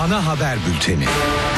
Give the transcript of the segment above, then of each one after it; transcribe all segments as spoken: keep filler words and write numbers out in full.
Ana haber bülteni.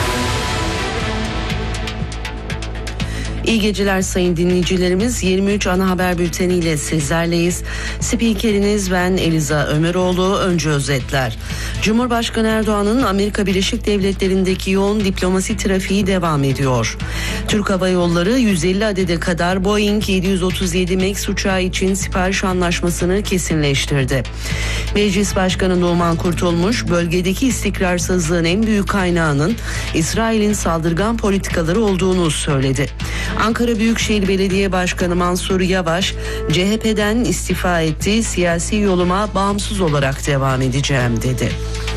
İyi geceler sayın dinleyicilerimiz. yirmi üç ana haber bülteniyle sizlerleyiz. Spikeriniz ben Eliza Ömeroğlu. Önce özetler. Cumhurbaşkanı Erdoğan'ın Amerika Birleşik Devletleri'ndeki yoğun diplomasi trafiği devam ediyor. Türk Hava Yolları yüz elli adede kadar Boeing yedi yüz otuz yedi Max uçağı için sipariş anlaşmasını kesinleştirdi. Meclis Başkanı Numan Kurtulmuş, bölgedeki istikrarsızlığın en büyük kaynağının İsrail'in saldırgan politikaları olduğunu söyledi. Ankara Büyükşehir Belediye Başkanı Mansur Yavaş, C H P'den istifa etti, siyasi yoluma bağımsız olarak devam edeceğim dedi.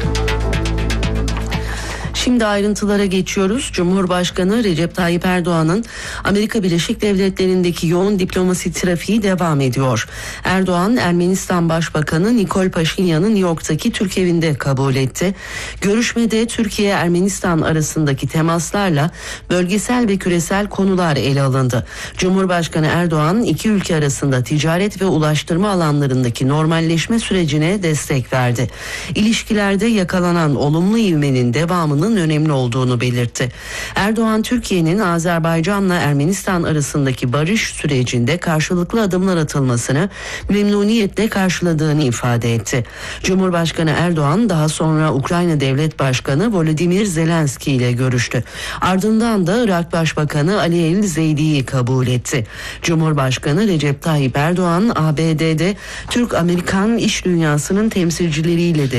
Şimdi ayrıntılara geçiyoruz. Cumhurbaşkanı Recep Tayyip Erdoğan'ın Amerika Birleşik Devletleri'ndeki yoğun diplomasi trafiği devam ediyor. Erdoğan, Ermenistan Başbakanı Nikol Paşinyan'ı New York'taki Türk evinde kabul etti. Görüşmede Türkiye-Ermenistan arasındaki temaslarla bölgesel ve küresel konular ele alındı. Cumhurbaşkanı Erdoğan, iki ülke arasında ticaret ve ulaştırma alanlarındaki normalleşme sürecine destek verdi. İlişkilerde yakalanan olumlu ivmenin devamının önemli olduğunu belirtti. Erdoğan, Türkiye'nin Azerbaycan'la Ermenistan arasındaki barış sürecinde karşılıklı adımlar atılmasını memnuniyetle karşıladığını ifade etti. Cumhurbaşkanı Erdoğan daha sonra Ukrayna Devlet Başkanı Volodymyr Zelenski ile görüştü. Ardından da Irak Başbakanı Ali El Zeydi'yi kabul etti. Cumhurbaşkanı Recep Tayyip Erdoğan, A B D'de Türk-Amerikan iş dünyasının temsilcileriyle de